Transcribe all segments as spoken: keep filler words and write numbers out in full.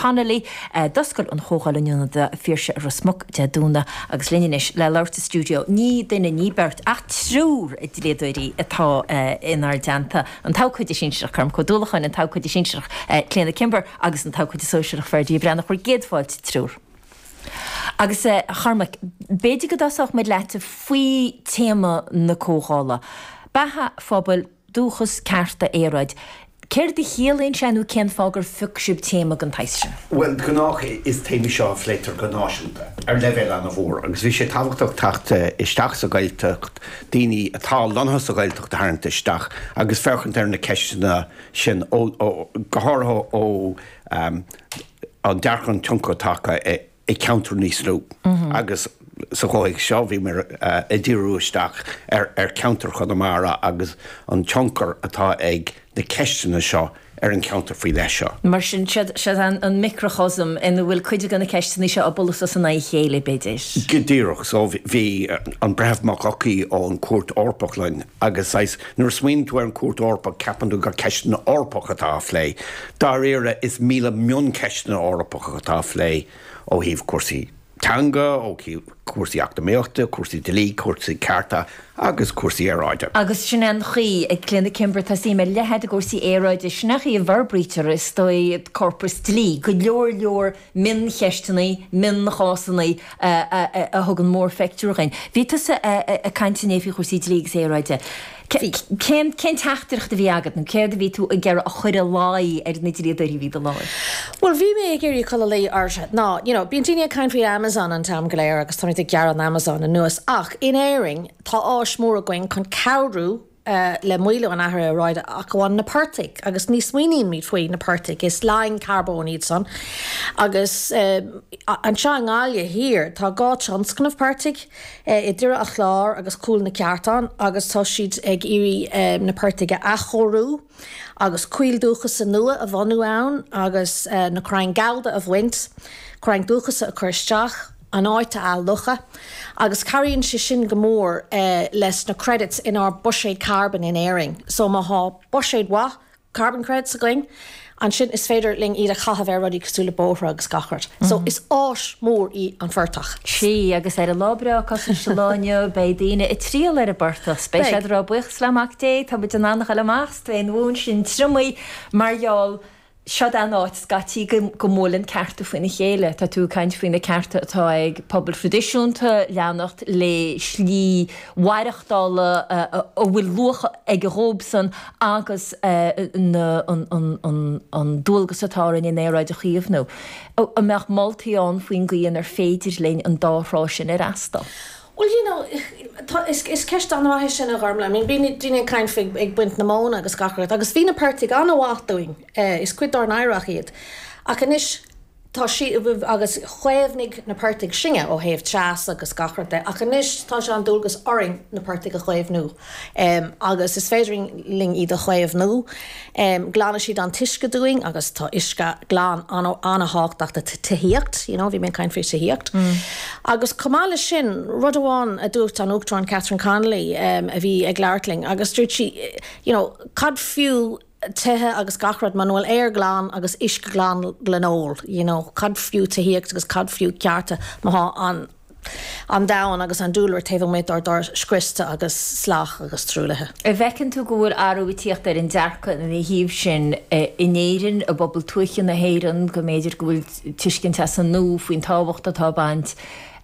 Connolly doscail an chógáilúna de fíorse rasmuc de dúna agus linis le leirta stúdio ní duine níbert ach trúr i dléadúirí atá inar deanta an tácuid sinseach chum chodulachan an tácuid sinseach Cléanna Kimber agus an tácuid sóisiach ferdí brena chuir géadháid trúr. Agus charmach béidir go dasach med lete faoi téma na cógála. Batha phobal dúchas carta éráid. Céir de chéalainn seanú cén fágur fucsúb téma an taisir? Well, gannách is téimi seo fléitar gannáisiúnta ar level an a bhór, agus bhí sé táhachtach tacht isteach sa gailteach daoine atá lonthas a gailteach de haint isteach, agus ferchant ar na ceisina sin ó gothartha ó an dearchan tioncotácha i counter níos lú. Agus sa chóigh seo bhí mar i ddíorú isteach ar counter chudamara agus an tioncar atá ag na ceisina seo ar an counter faoi leis seo. Mar sin siad an microchosm in bhfuil chuide gan na ceisina seo a bulas as an chéile beidir. Gidíireach, so bhí an brehmach ací ó an cuat orpach lein, agus sais nuair smaoin tú ar an cuat orpach ceapanú gur ceisina orpach atá phlé. Dar éire is míle mion ceisina orpach atá phlé ó híomh cuasaí tanga, ó cuasaí achtaméachta, cuasaí delí, cuasaí carta, agus cuasaí éráide. Agus sin an chuí ag Cléanna Kimber tá sí me lehead a cuasaí éráide sinnachaí a bharbrítear is dói corpus delí, go leor leor min cheistanaí, min chásannaí a thugan mór feictúrachain. Bhí a cantinéfi cuasaí delí gus éráide. Cén teachtarach de bhí agad nó céir bhí tú a gcear a chuir a láí ar na dríadaí bhí a láir? Well, bhí mé géirí chola lei arse. Ná, you know, bíon tíine caint fhí Amazon an tam go léir agus táid ag gear an Amazon an nuas ach in éiring tá áis mór a going chun cabhrú Uh, le muile an ahar a roiide ach goháin na Pertic agus ní smuoín míid faoi na Pertic is láin carbón iad son agus uh, an seo an gáile hir tá gá tionscan of Pertic uh, i dtíre a chlár agus cúil na ceartán agus tá siad ag iri um, na Pertic a achorú agus cuil dúchas a nua a bhanú ann agus uh, na crain galda a bhaint crain dúchas a chuirteach an áite a lucha, agus carríonn si sin go mór uh, les na credits in our bushade carbon in airing. So má há bushade wa carbon credits a going, an sin is féidir ling iad a chahabh ar rudí cosúla bóthra agus gachart. So is áis mór í an fertach. Sí, agus ar a lábre cos an Siláine bei daine i tríal ar a barta. Spéisiad rá buich slamach dé, tá bud an annach a lemachs, dwein bhún sin trumí margheall Siad an áit scatí go mólinn carta faoina chéile, tá tú caint faoina carta atá ag pobl tradiisiúnta leannacht le slí wairechtála a bhfuil lucha ag róbsan agus an dúlgus atárin in éráid a chiomh nó. A meach moltaíán faoin gaon ar féidir lein an dárá sin ar asta. Well, you know, is is ceist an bhaith sin a gharmla. I mean, bíine duine caint fig ag buint na móna agus gachart, agus bhí na Pertic an bhhachtúing, uh, is cuid dar nairach iad. Ach anis tá si agus chuéimhnig na Pertic singe ó héobh teas agus gacharte. Ach anis tá se an dúlgus oring na Pertic a chuéimhnú. Um, agus is féidiring ling iad a chuéimhnú. Um, glána siad an tuisce dúing agus tá isca glán anna háchtach de tuíocht, you know, bhí mé caint frí tuíocht. Mm. Agus comála sin rud amháin a dúcht an Uachtarán Catherine Connolly um, a bhí ag leirtling agus drúid si, you know, cad fiú tethe agus gachrad manuel air glán agus isca glán glanóil, you know, cad fiú tuíocht agus cad fiú cearta má an an dain agus an dúlar taobh méid ar dar scrista agus slach agus trúlathe. A bhecinn tú go bhfuil arúítíocht ar an dearcha na híomh sin inéireann a bobbal tuichin na héireann go méidir go bhfuil tuiscin te san nó faoin tábhacht atá baint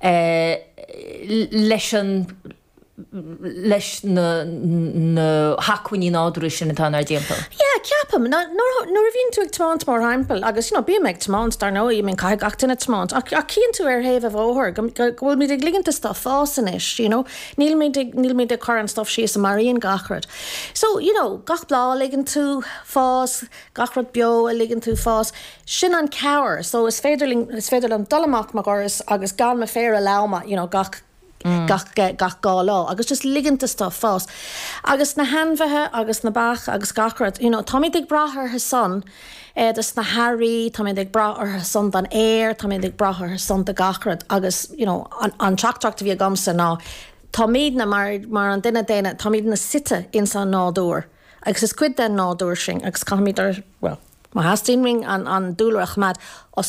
leis an leis na hacuiní nádúir sin atá ar déanta. Yeah, ceapam, nuair a bhíonn tú ag tmáint mar haimpel, agus you know, bí ag tmáint dar nó í minn caiig achtain a tmáint, ach cíonn tú ar héamh a bhóthir, gohfuil míid ag liganta stuff fásan is, you know, níl míid ag chuir an stuff síos a maríon gachrad. So, you know, gach blá ligan tú fás, gachrad bio a ligan tú fás, sin an ceabhar, so is féidir an dolamach mar goras agus gan me fér a láma, you know, gach Mm. gach gach gá lá agus just liganta stuff fás agus na hanmhethe agus na bach agus gachrad, you know, tá míid ag brathar her son eh, dus na Harry, tá míid ag brathar her son dan air, tá míid ag brathar her son de gachrad agus, you know, an, an teachtracht bhí gamsa ná tá míid na mar, mar an duine déine tá míid na site in san nádúr agus is cuid den nádúr sin agus cá míid ar, well, má hastín ring an, an dúlach mad